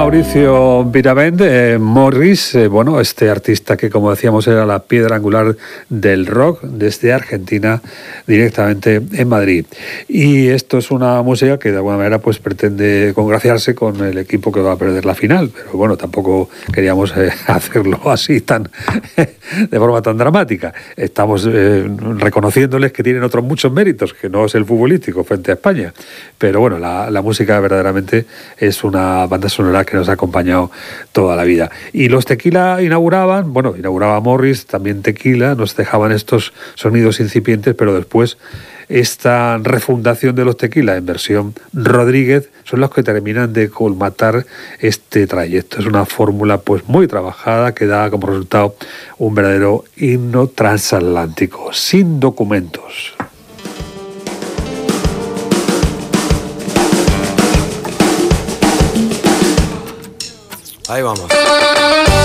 Mauricio Viravent, Morris, este artista que, como decíamos, era la piedra angular del rock desde Argentina directamente en Madrid. Y esto es una música que de alguna manera pues pretende congraciarse con el equipo que va a perder la final, pero bueno, tampoco queríamos hacerlo así tan de forma tan dramática. Estamos reconociéndoles que tienen otros muchos méritos, que no es el futbolístico frente a España, pero bueno, la música verdaderamente es una banda sonora que nos ha acompañado toda la vida. Y los Tequila inauguraba Morris, también Tequila, nos dejaban estos sonidos incipientes, pero después esta refundación de los Tequila en versión Rodríguez son los que terminan de colmatar este trayecto. Es una fórmula pues muy trabajada que da como resultado un verdadero himno transatlántico, sin documentos. Ahí vamos.